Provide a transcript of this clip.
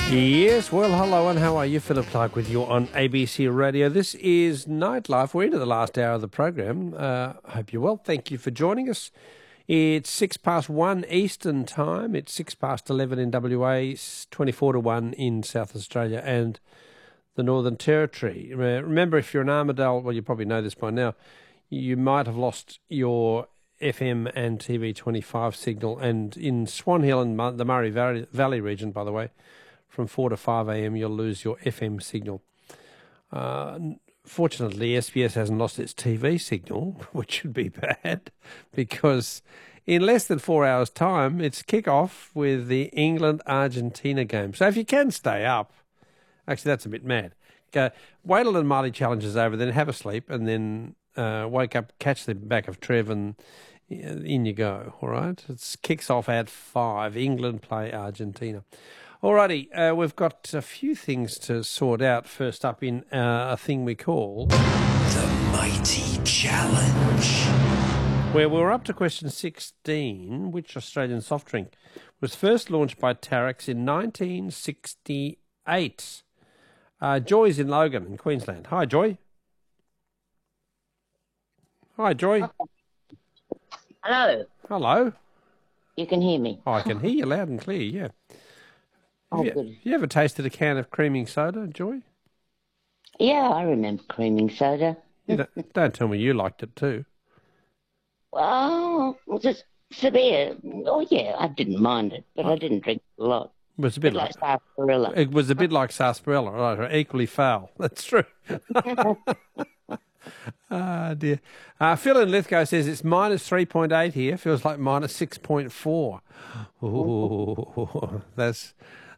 Yes, well, hello and how are you? Philip Clark with you on ABC Radio. This is Nightlife. We're into the last hour of the program. I hope you're well. Thank you for joining us. It's 1:06 Eastern Time. It's 11 in WA, 24-1 in South Australia and the Northern Territory. Remember, if you're an Armidale, well, you probably know this by now, you might have lost your FM and TV25 signal. And in Swan Hill and the Murray Valley region, by the way, from 4 to 5 a.m, you'll lose your FM signal. Fortunately, SBS hasn't lost its TV signal, which should be bad, because in less than 4 hours' time, it's kick-off with the England-Argentina game. So if you can stay up, actually, that's a bit mad. Wait till the Marley Challenge is over, then have a sleep, and then wake up, catch the back of Trev, and in you go, all right? It kicks off at 5. England play Argentina. Alrighty, we've got a few things to sort out. First up in a thing we call The Mighty Challenge, where we're up to question 16. Which Australian soft drink was first launched by Tarex in 1968? Joy's in Logan in Queensland. Hi, Joy. Hi, Joy. Hello. Hello. You can hear me. Oh, I can hear you loud and clear, yeah. Have Good. you ever tasted a can of creaming soda, Joy? Yeah, I remember creaming soda. Don't tell me you liked it too. Well, just severe. Oh, yeah, I didn't mind it, but I didn't drink a lot. It was a bit like sarsaparilla. It was a bit like sarsaparilla, right? Equally foul. That's true. Ah, dear. Phil in Lithgow says it's minus 3.8 here. Feels like minus 6.4. Ooh,